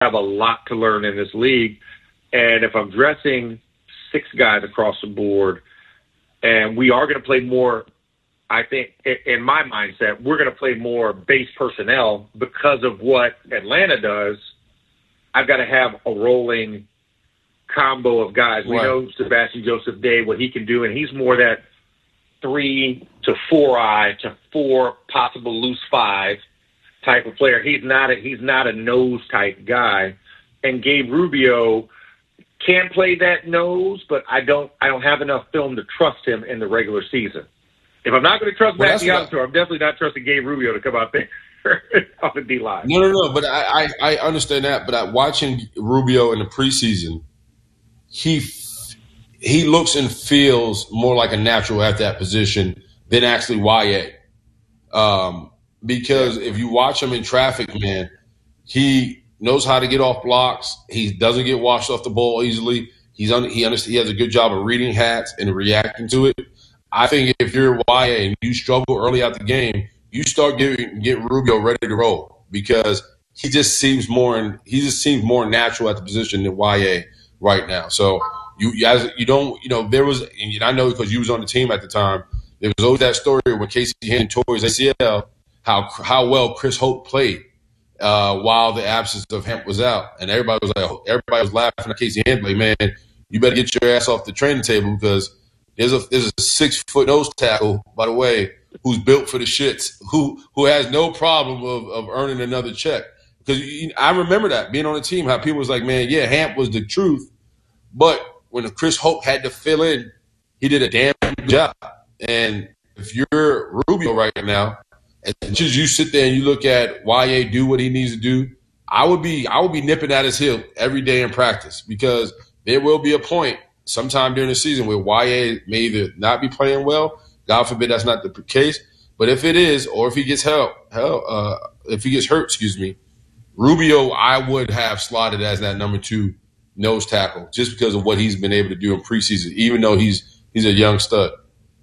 have a lot to learn in this league. And if I'm dressing 6 guys across the board, and we are going to play more, I think, in my mindset, we're going to play more base personnel because of what Atlanta does. I've got to have a rolling combo of guys. We know Sebastian Joseph Day, what he can do, and he's more that 3 to 4 eye to 4 possible loose 5 type of player. He's not a nose type guy. And Gabe Rubio can play that nose, but I don't have enough film to trust him in the regular season. If I'm not going to trust Matt Deontay, I'm definitely not trusting Gabe Rubio to come out there off the D-line. No. But I understand that. But watching Rubio in the preseason, he looks and feels more like a natural at that position than actually YA. Because if you watch him in traffic, man, he knows how to get off blocks. He doesn't get washed off the ball easily. He has a good job of reading hats and reacting to it. I think if you're YA and you struggle early out the game, you start getting Rubio ready to roll because he just seems more natural at the position than YA right now. So there was, and I know because you was on the team at the time, there was always that story when Casey Hampton tore his ACL, how well Chris Hope played while the absence of Hemp was out, and everybody was laughing at Casey Hampton, like, man, you better get your ass off the training table because there's a 6-foot nose tackle, by the way, who's built for the shits, who has no problem of earning another check. Because I remember that being on the team, how people was like, man, yeah, Hamp was the truth, but when Chris Hope had to fill in, he did a damn good job. And if you're Rubio right now, as much as you sit there and you look at YA do what he needs to do, I would be nipping at his heel every day in practice because there will be a point sometime during the season where YA may either not be playing well. God forbid that's not the case. But if it is, or if he gets hurt, Rubio, I would have slotted as that number 2 nose tackle just because of what he's been able to do in preseason, even though he's a young stud.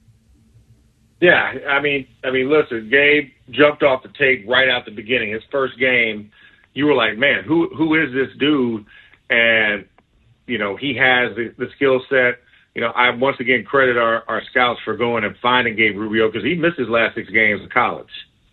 Yeah, I mean, listen, Gabe jumped off the tape right out the beginning. His first game, you were like, man, who is this dude? And, he has the skill set. I once again credit our scouts for going and finding Gabe Rubio because he missed his last 6 games of college.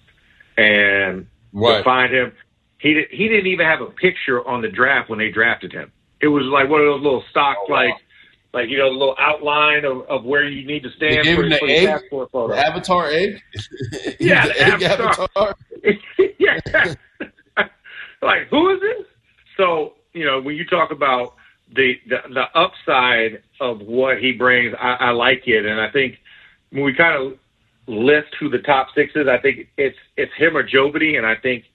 And to find him, he didn't even have a picture on the draft when they drafted him. It was like one of those little stock, the little outline of where you need to stand for the passport photo. The avatar egg? Yeah, the egg avatar. Yeah. Like, who is this? So, when you talk about the upside of what he brings, I like it. And I think when we kind of list who the top 6 is, I think it's him or Jobity. And I think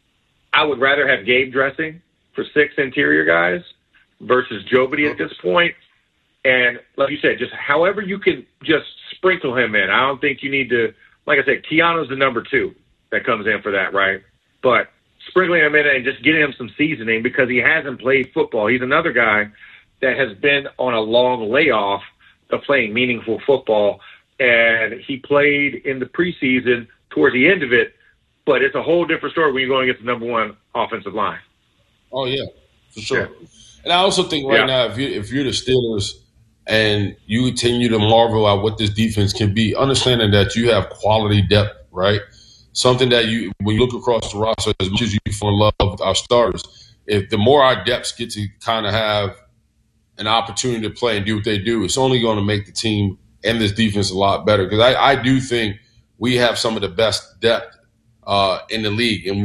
I would rather have Gabe dressing for 6 interior guys versus Jobity at this point. And like you said, just however you can just sprinkle him in. I don't think you need to, like I said, Keanu's the number 2 that comes in for that, right? But sprinkling him in and just getting him some seasoning because he hasn't played football. He's another guy that has been on a long layoff of playing meaningful football. And he played in the preseason towards the end of it, but it's a whole different story when you're going against the number 1 offensive line. Oh, yeah, for sure. Yeah. And I also think right now, if you're the Steelers and you continue to marvel at what this defense can be, understanding that you have quality depth, right? Something that when you look across the roster, as much as you fall in love with our starters, if the more our depths get to kind of have an opportunity to play and do what they do, it's only going to make the team and this defense a lot better. Because I do think we have some of the best depth in the league. And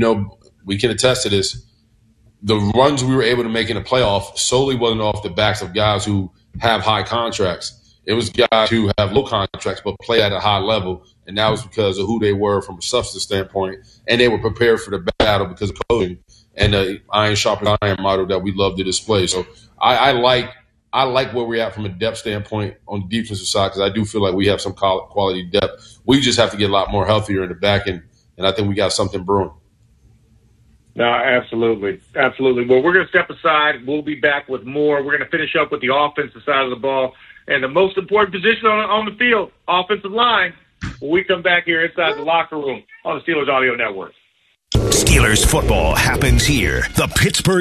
we can attest to this. The runs we were able to make in the playoff solely wasn't off the backs of guys who have high contracts. It was guys who have low contracts but play at a high level, and that was because of who they were from a substance standpoint, and they were prepared for the battle because of coaching and the iron sharpens iron model that we love to display. So I like where we're at from a depth standpoint on the defensive side because I do feel like we have some quality depth. We just have to get a lot more healthier in the back end, and I think we got something brewing. No, absolutely. Absolutely. Well, we're going to step aside. We'll be back with more. We're going to finish up with the offensive side of the ball and the most important position on the field, offensive line, when we come back here inside the locker room on the Steelers Audio Network. Steelers football happens here. The Pittsburgh